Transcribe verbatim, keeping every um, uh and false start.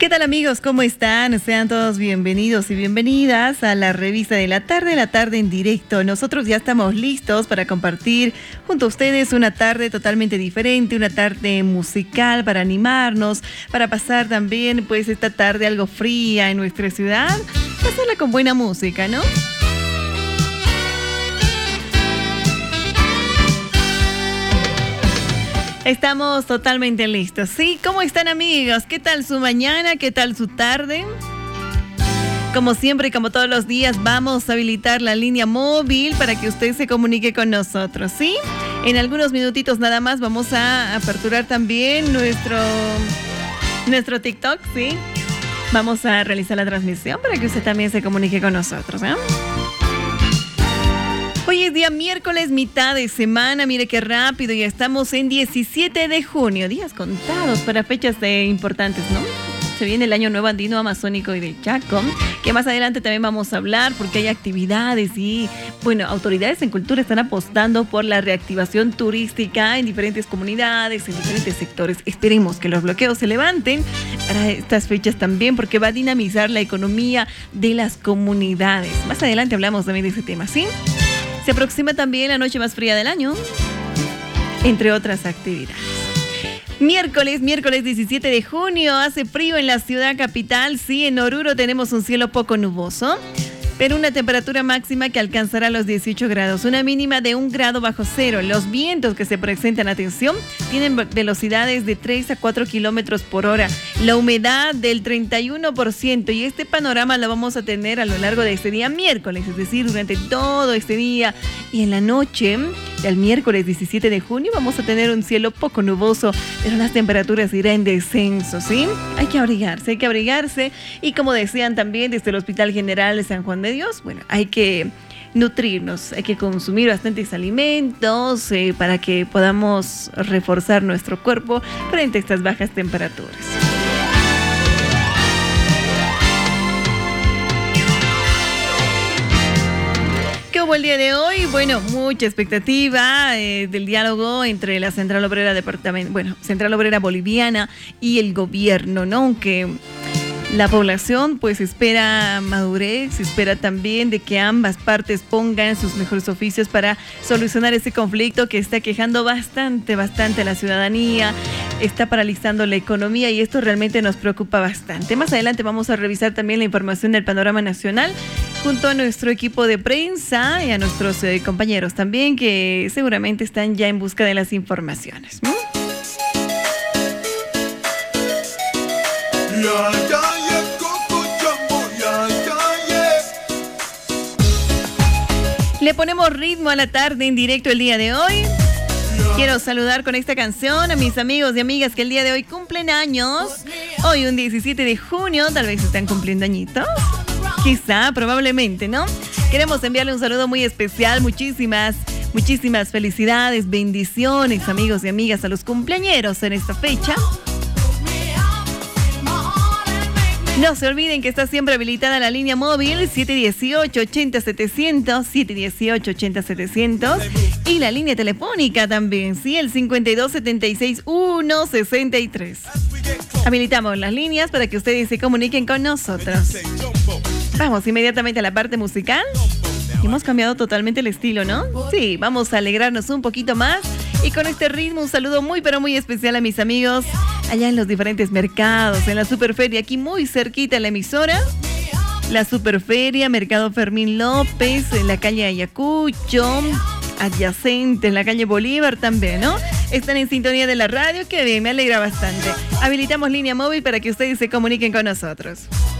tal amigos? ¿Cómo están? Sean todos bienvenidos y bienvenidas a la revista de la tarde, la tarde en directo. Nosotros ya estamos listos para compartir junto a ustedes una tarde totalmente diferente, una tarde musical para animarnos, para pasar también pues esta tarde algo fría en nuestra ciudad, pasarla con buena música, ¿no? Estamos totalmente listos, ¿sí? ¿Cómo están amigos? ¿Qué tal su mañana? ¿Qué tal su tarde? Como siempre y como todos los días vamos a habilitar la línea móvil para que usted se comunique con nosotros, ¿sí? En algunos minutitos nada más vamos a aperturar también nuestro, nuestro TikTok, ¿sí? Vamos a realizar la transmisión para que usted también se comunique con nosotros, ¿eh? Hoy es día miércoles, mitad de semana, mire qué rápido, ya estamos en diecisiete de junio, días contados para fechas de importantes, ¿no? Se viene el Año Nuevo Andino Amazónico y de Chaco, que más adelante también vamos a hablar porque hay actividades y, bueno, autoridades en cultura están apostando por la reactivación turística en diferentes comunidades, en diferentes sectores. Esperemos que los bloqueos se levanten para estas fechas también porque va a dinamizar la economía de las comunidades. Más adelante hablamos también de ese tema, ¿sí? Se aproxima también la noche más fría del año, entre otras actividades. Miércoles, miércoles diecisiete de junio, hace frío en la ciudad capital. Sí, en Oruro tenemos un cielo poco nuboso, pero una temperatura máxima que alcanzará los dieciocho grados, una mínima de un grado bajo cero. Los vientos que se presentan, atención, tienen velocidades de tres a cuatro kilómetros por hora, la humedad del treinta y uno por ciento, y este panorama lo vamos a tener a lo largo de este día miércoles, es decir, durante todo este día. Y en la noche del miércoles diecisiete de junio vamos a tener un cielo poco nuboso, pero las temperaturas irán en descenso, ¿sí? Hay que abrigarse, hay que abrigarse, y como decían también desde el Hospital General de San Juan de Dios, bueno, hay que nutrirnos, hay que consumir bastantes alimentos eh, para que podamos reforzar nuestro cuerpo frente a estas bajas temperaturas. ¿Qué hubo el día de hoy? Bueno, mucha expectativa eh, del diálogo entre la Central Obrera Departamento, bueno, Central Obrera Boliviana y el gobierno, ¿no? Aunque la población pues espera madurez, espera también de que ambas partes pongan sus mejores oficios para solucionar ese conflicto que está quejando bastante, bastante a la ciudadanía, está paralizando la economía y esto realmente nos preocupa bastante. Más adelante vamos a revisar también la información del panorama nacional junto a nuestro equipo de prensa y a nuestros eh, compañeros también que seguramente están ya en busca de las informaciones, ¿no? Le ponemos ritmo a la tarde en directo el día de hoy. Quiero saludar con esta canción a mis amigos y amigas que el día de hoy cumplen años. Hoy un diecisiete de junio, tal vez están cumpliendo añitos. Quizá, probablemente, ¿no? Queremos enviarle un saludo muy especial, muchísimas, muchísimas felicidades, bendiciones, amigos y amigas, a los cumpleañeros en esta fecha. No se olviden que está siempre habilitada la línea móvil siete dieciocho, ochenta setecientos, siete dieciocho, ochenta setecientos y la línea telefónica también, sí, el cincuenta y dos setenta y seis, uno sesenta y tres. Habilitamos las líneas para que ustedes se comuniquen con nosotros. Vamos inmediatamente a la parte musical. Hemos cambiado totalmente el estilo, ¿no? Sí, vamos a alegrarnos un poquito más. Y con este ritmo, un saludo muy pero muy especial a mis amigos allá en los diferentes mercados, en la Superferia, aquí muy cerquita en la emisora. La Superferia, Mercado Fermín López, en la calle Ayacucho, adyacente en la calle Bolívar también, ¿no? Están en sintonía de la radio, que bien, me alegra bastante. Habilitamos línea móvil para que ustedes se comuniquen con nosotros.